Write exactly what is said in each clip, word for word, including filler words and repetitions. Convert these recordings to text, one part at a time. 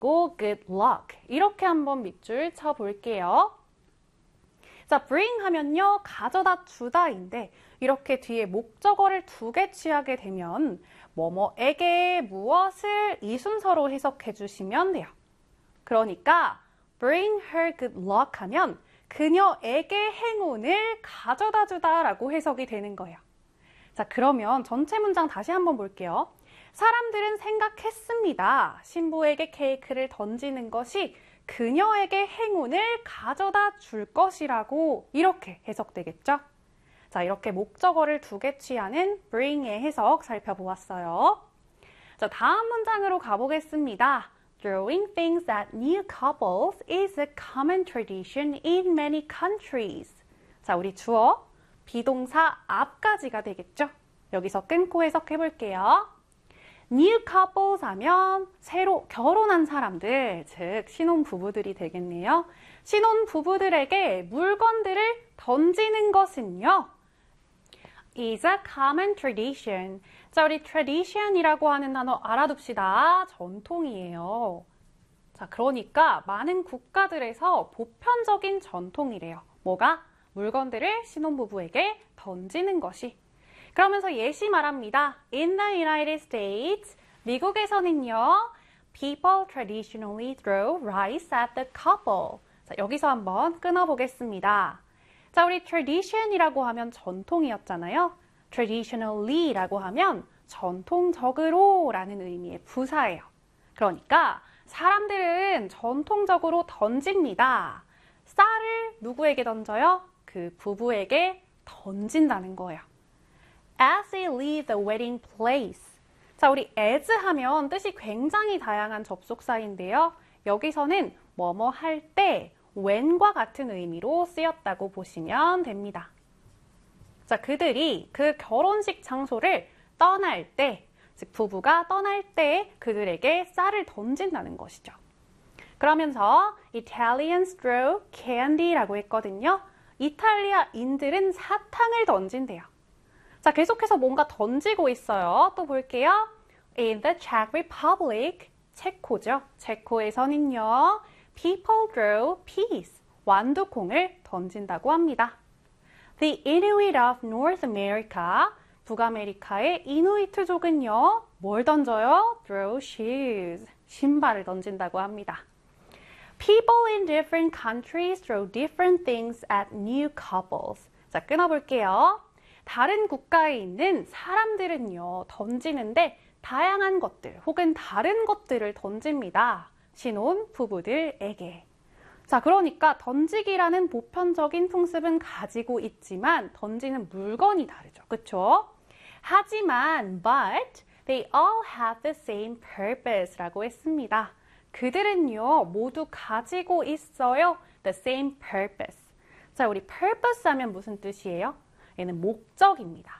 그리고 good luck. 이렇게 한번 밑줄 쳐볼게요. 자, bring 하면요. 가져다 주다인데 이렇게 뒤에 목적어를 두 개 취하게 되면 뭐뭐에게 무엇을 이 순서로 해석해 주시면 돼요. 그러니까 bring her good luck 하면 그녀에게 행운을 가져다 주다 라고 해석이 되는 거예요. 자, 그러면 전체 문장 다시 한번 볼게요. 사람들은 생각했습니다. 신부에게 케이크를 던지는 것이 그녀에게 행운을 가져다 줄 것이라고 이렇게 해석되겠죠? 자, 이렇게 목적어를 두 개 취하는 bring의 해석 살펴보았어요. 자, 다음 문장으로 가보겠습니다. Throwing things at new couples is a common tradition in many countries. 자, 우리 주어, 비동사 앞까지가 되겠죠? 여기서 끊고 해석해 볼게요. New couples 하면 새로 결혼한 사람들, 즉 신혼부부들이 되겠네요. 신혼부부들에게 물건들을 던지는 것은요. is a common tradition. 자, 우리 tradition이라고 하는 단어 알아둡시다. 전통이에요. 자, 그러니까 많은 국가들에서 보편적인 전통이래요. 뭐가? 물건들을 신혼부부에게 던지는 것이. 그러면서 예시 말합니다. In the United States, 미국에서는요, people traditionally throw rice at the couple. 자, 여기서 한번 끊어보겠습니다. 자, 우리 tradition이라고 하면 전통이었잖아요. traditionally라고 하면 전통적으로 라는 의미의 부사예요. 그러니까 사람들은 전통적으로 던집니다. 쌀을 누구에게 던져요? 그 부부에게 던진다는 거예요. As they leave the wedding place. 자, 우리 as 하면 뜻이 굉장히 다양한 접속사인데요. 여기서는 뭐뭐 할 때, when과 같은 의미로 쓰였다고 보시면 됩니다. 자, 그들이 그 결혼식 장소를 떠날 때, 즉 부부가 떠날 때 그들에게 쌀을 던진다는 것이죠. 그러면서 Italians throw candy라고 했거든요. 이탈리아인들은 사탕을 던진대요. 자, 계속해서 뭔가 던지고 있어요. 또 볼게요. In the Czech Republic, 체코죠. 체코에서는요. People throw peas, 완두콩을 던진다고 합니다. The Inuit of North America, 북아메리카의 이누이트족은요. 뭘 던져요? Throw shoes, 신발을 던진다고 합니다. People in different countries throw different things at new couples. 자, 끊어볼게요. 다른 국가에 있는 사람들은요, 던지는데 다양한 것들 혹은 다른 것들을 던집니다. 신혼 부부들에게. 자, 그러니까 던지기라는 보편적인 풍습은 가지고 있지만 던지는 물건이 다르죠. 그쵸? 하지만 but they all have the same purpose 라고 했습니다. 그들은요, 모두 가지고 있어요. The same purpose. 자, 우리 purpose 하면 무슨 뜻이에요? 얘는 목적입니다.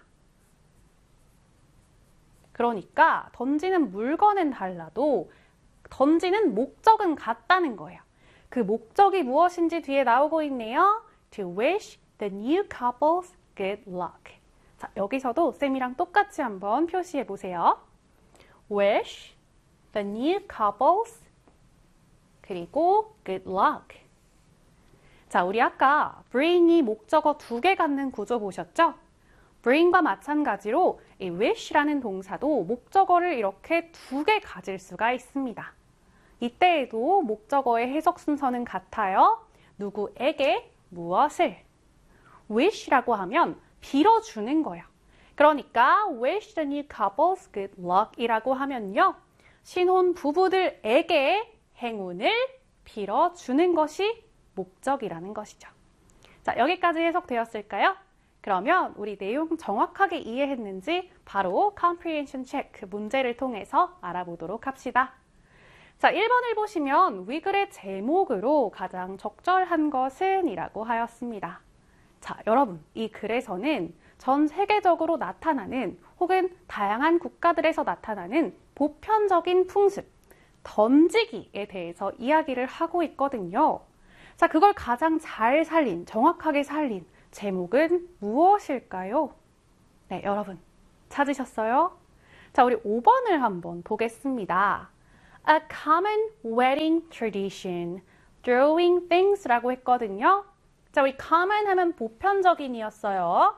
그러니까 던지는 물건은 달라도 던지는 목적은 같다는 거예요. 그 목적이 무엇인지 뒤에 나오고 있네요. To wish the new couples good luck. 자, 여기서도 쌤이랑 똑같이 한번 표시해 보세요. Wish the new couples 그리고 good luck. 자, 우리 아까 bring이 목적어 두 개 갖는 구조 보셨죠? bring과 마찬가지로 이 wish라는 동사도 목적어를 이렇게 두 개 가질 수가 있습니다. 이때에도 목적어의 해석 순서는 같아요. 누구에게 무엇을? wish라고 하면 빌어주는 거예요. 그러니까 wish the new couples good luck 이라고 하면요. 신혼 부부들에게 행운을 빌어주는 것이 목적이라는 것이죠. 자, 여기까지 해석되었을까요? 그러면 우리 내용 정확하게 이해했는지 바로 comprehension check 문제를 통해서 알아보도록 합시다. 자, 일 번을 보시면 위 글의 제목으로 가장 적절한 것은 이라고 하였습니다. 자, 여러분, 이 글에서는 전 세계적으로 나타나는 혹은 다양한 국가들에서 나타나는 보편적인 풍습, 던지기에 대해서 이야기를 하고 있거든요. 자, 그걸 가장 잘 살린, 정확하게 살린 제목은 무엇일까요? 네, 여러분 찾으셨어요? 자, 우리 오 번을 한번 보겠습니다. A common wedding tradition. Throwing things라고 했거든요. 자, 우리 common 하면 보편적인이었어요.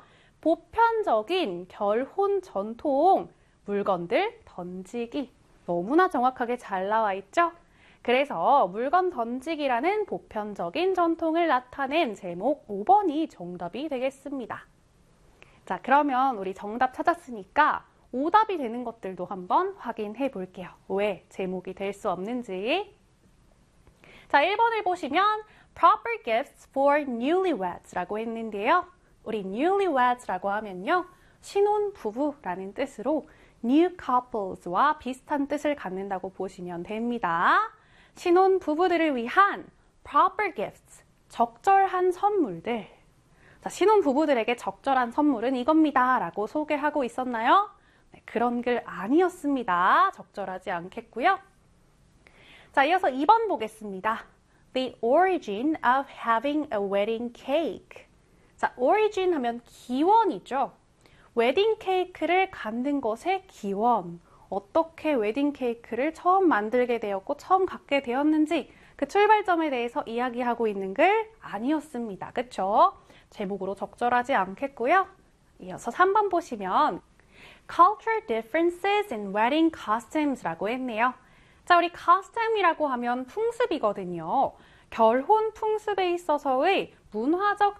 보편적인 결혼 전통 물건들 던지기. 너무나 정확하게 잘 나와 있죠? 그래서 물건 던지기라는 보편적인 전통을 나타낸 제목 오 번이 정답이 되겠습니다. 자, 그러면 우리 정답 찾았으니까 오답이 되는 것들도 한번 확인해 볼게요. 왜 제목이 될 수 없는지. 자, 일 번을 보시면 proper gifts for newlyweds 라고 했는데요. 우리 newlyweds 라고 하면요. 신혼부부라는 뜻으로 new couples와 비슷한 뜻을 갖는다고 보시면 됩니다. 신혼부부들을 위한 proper gifts, 적절한 선물들. 자, 신혼부부들에게 적절한 선물은 이겁니다 라고 소개하고 있었나요? 네, 그런 글 아니었습니다. 적절하지 않겠고요. 자, 이어서 이 번 보겠습니다. The origin of having a wedding cake. 자, origin 하면 기원이죠. 웨딩 케이크를 갖는 것의 기원. 어떻게 웨딩 케이크를 처음 만들게 되었고 처음 갖게 되었는지 그 출발점에 대해서 이야기하고 있는 글 아니었습니다. 그쵸? 제목으로 적절하지 않겠고요. 이어서 삼 번 보시면 Cultural differences in wedding costumes라고 했네요. 자, 우리 costume이라고 하면 풍습이거든요. 결혼 풍습에 있어서의 문화적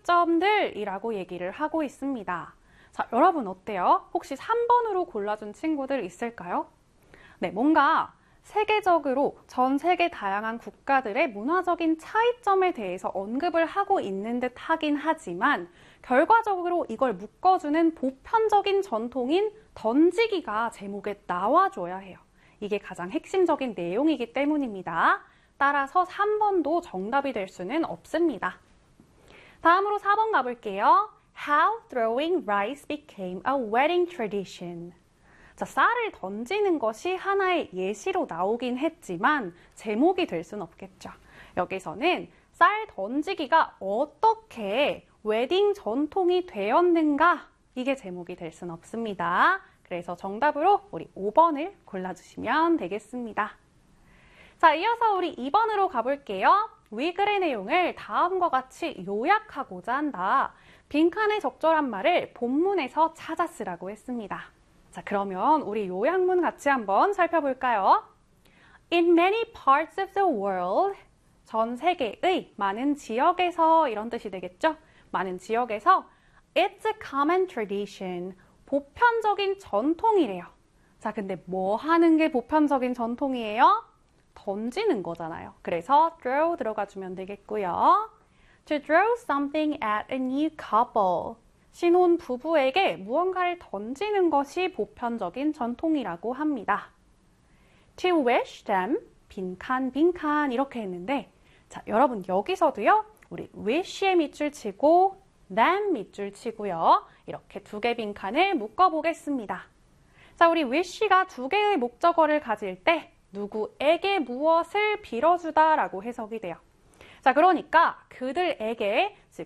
차이점들이라고 얘기를 하고 있습니다. 자, 여러분 어때요? 혹시 삼 번으로 골라준 친구들 있을까요? 네, 뭔가 세계적으로 전 세계 다양한 국가들의 문화적인 차이점에 대해서 언급을 하고 있는 듯 하긴 하지만 결과적으로 이걸 묶어주는 보편적인 전통인 던지기가 제목에 나와줘야 해요. 이게 가장 핵심적인 내용이기 때문입니다. 따라서 삼 번도 정답이 될 수는 없습니다. 다음으로 사 번 가볼게요. How throwing rice became a wedding tradition. 자, 쌀을 던지는 것이 하나의 예시로 나오긴 했지만 제목이 될 수는 없겠죠. 여기서는 쌀 던지기가 어떻게 웨딩 전통이 되었는가? 이게 제목이 될 수는 없습니다. 그래서 정답으로 우리 오 번을 골라주시면 되겠습니다. 자, 이어서 우리 이 번으로 가볼게요. 위 글의 내용을 다음과 같이 요약하고자 한다. 빈칸에 적절한 말을 본문에서 찾아 쓰라고 했습니다. 자, 그러면 우리 요약문 같이 한번 살펴볼까요? In many parts of the world, 전 세계의 많은 지역에서 이런 뜻이 되겠죠? 많은 지역에서 It's a common tradition, 보편적인 전통이래요. 자, 근데 뭐 하는 게 보편적인 전통이에요? 던지는 거잖아요. 그래서 throw 들어가주면 되겠고요. To throw something at a new couple. 신혼 부부에게 무언가를 던지는 것이 보편적인 전통이라고 합니다. To wish them, 빈칸, 빈칸 이렇게 했는데 자, 여러분 여기서도요. 우리 wish에 밑줄 치고 them 밑줄 치고요. 이렇게 두 개 빈칸을 묶어보겠습니다. 자, 우리 wish가 두 개의 목적어를 가질 때 누구에게 무엇을 빌어주다 라고 해석이 돼요. 자, 그러니까 그들에게, 즉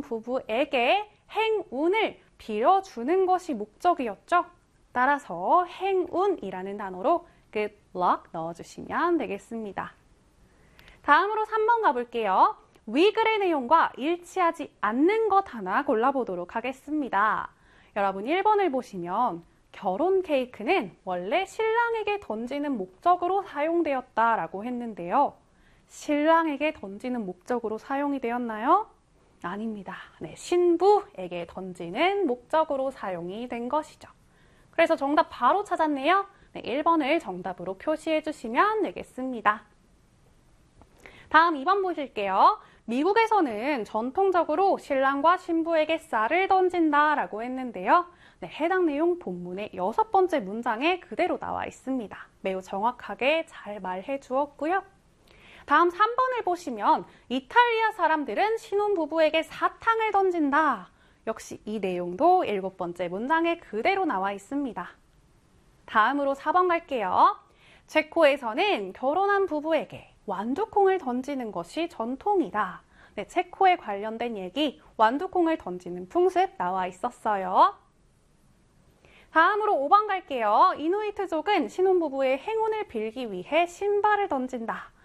신혼부부에게 행운을 빌어주는 것이 목적이었죠. 따라서 행운이라는 단어로 good luck 넣어주시면 되겠습니다. 다음으로 삼 번 가볼게요. 위 글의 내용과 일치하지 않는 것 하나 골라보도록 하겠습니다. 여러분 일 번을 보시면 결혼 케이크는 원래 신랑에게 던지는 목적으로 사용되었다라고 했는데요. 신랑에게 던지는 목적으로 사용이 되었나요? 아닙니다. 네, 신부에게 던지는 목적으로 사용이 된 것이죠. 그래서 정답 바로 찾았네요. 네, 일 번을 정답으로 표시해 주시면 되겠습니다. 다음 이 번 보실게요. 미국에서는 전통적으로 신랑과 신부에게 쌀을 던진다라고 했는데요. 네, 해당 내용 본문의 여섯 번째 문장에 그대로 나와 있습니다. 매우 정확하게 잘 말해 주었고요. 다음 삼 번을 보시면 이탈리아 사람들은 신혼부부에게 사탕을 던진다. 역시 이 내용도 일곱 번째 문장에 그대로 나와 있습니다. 다음으로 사 번 갈게요. 체코에서는 결혼한 부부에게 완두콩을 던지는 것이 전통이다. 네, 체코에 관련된 얘기, 완두콩을 던지는 풍습 나와 있었어요. 다음으로 오 번 갈게요. 이누이트족은 신혼부부의 행운을 빌기 위해 신발을 던진다.